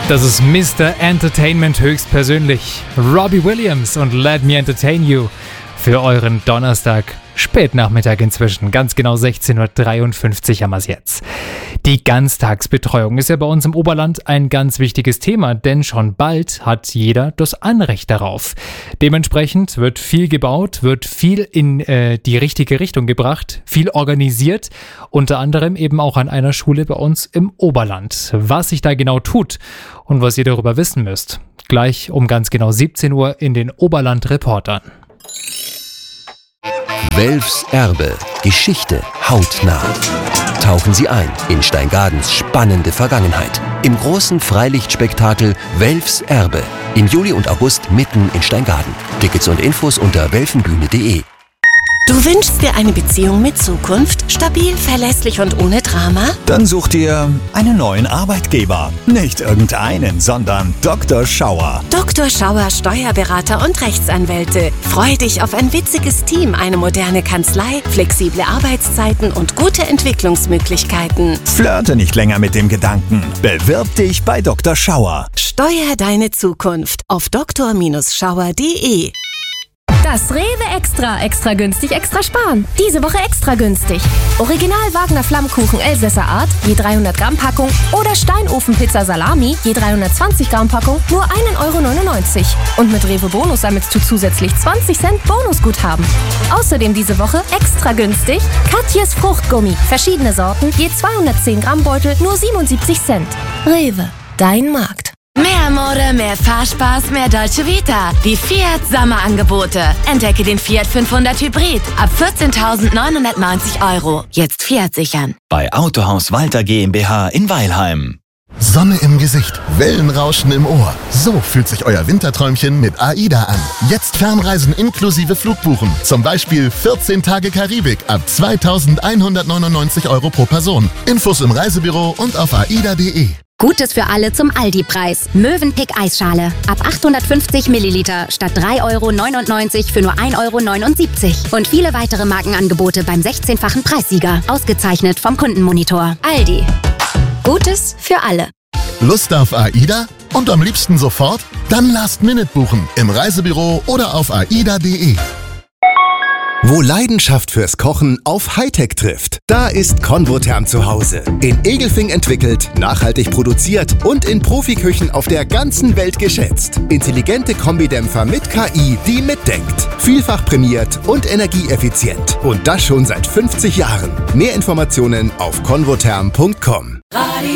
Das ist Mr. Entertainment höchstpersönlich. Robbie Williams und Let Me Entertain You für euren Donnerstag, Spätnachmittag inzwischen. Ganz genau 16.53 Uhr haben wir es jetzt. Die Ganztagsbetreuung ist ja bei uns im Oberland ein ganz wichtiges Thema, denn schon bald hat jeder das Anrecht darauf. Dementsprechend wird viel gebaut, wird viel in die richtige Richtung gebracht, viel organisiert, unter anderem eben auch an einer Schule bei uns im Oberland. Was sich da genau tut und was ihr darüber wissen müsst, gleich um ganz genau 17 Uhr in den Oberland-Reportern. Welfs Erbe. Geschichte hautnah. Tauchen Sie ein in Steingadens spannende Vergangenheit. Im großen Freilichtspektakel Welfs Erbe. Im Juli und August mitten in Steingaden. Tickets und Infos unter welfenbühne.de. Du wünschst dir eine Beziehung mit Zukunft? Stabil, verlässlich und ohne Drama? Dann such dir einen neuen Arbeitgeber. Nicht irgendeinen, sondern Dr. Schauer. Dr. Schauer Steuerberater und Rechtsanwälte. Freu dich auf ein witziges Team, eine moderne Kanzlei, flexible Arbeitszeiten und gute Entwicklungsmöglichkeiten. Flirte nicht länger mit dem Gedanken. Bewirb dich bei Dr. Schauer. Steuer deine Zukunft auf dr-schauer.de. Das Rewe Extra günstig, extra sparen. Diese Woche extra günstig. Original Wagner Flammkuchen Elsässer Art, je 300 Gramm Packung oder Steinofenpizza Salami, je 320 Gramm Packung, nur 1,99 €. Und mit Rewe Bonus sammelst du zusätzlich 20 Cent Bonusguthaben. Außerdem diese Woche extra günstig Katjes Fruchtgummi, verschiedene Sorten, je 210 Gramm Beutel, nur 77 Cent. Rewe, dein Markt. Mehr Mode, mehr Fahrspaß, mehr Dolce Vita. Die Fiat Sommerangebote. Entdecke den Fiat 500 Hybrid ab 14.990 €. Jetzt Fiat sichern. Bei Autohaus Walter GmbH in Weilheim. Sonne im Gesicht, Wellenrauschen im Ohr. So fühlt sich euer Winterträumchen mit AIDA an. Jetzt Fernreisen inklusive Flugbuchen. Zum Beispiel 14 Tage Karibik ab 2.199 € pro Person. Infos im Reisebüro und auf aida.de. Gutes für alle zum Aldi-Preis. Mövenpick Eisschale. Ab 850 Milliliter statt 3,99 € für nur 1,79 €. Und viele weitere Markenangebote beim 16-fachen Preissieger. Ausgezeichnet vom Kundenmonitor. Aldi. Gutes für alle. Lust auf AIDA? Und am liebsten sofort? Dann Last Minute buchen. Im Reisebüro oder auf aida.de. Wo Leidenschaft fürs Kochen auf Hightech trifft, da ist Convotherm zu Hause. In Egelfing entwickelt, nachhaltig produziert und in Profiküchen auf der ganzen Welt geschätzt. Intelligente Kombidämpfer mit KI, die mitdenkt. Vielfach prämiert und energieeffizient. Und das schon seit 50 Jahren. Mehr Informationen auf convotherm.com.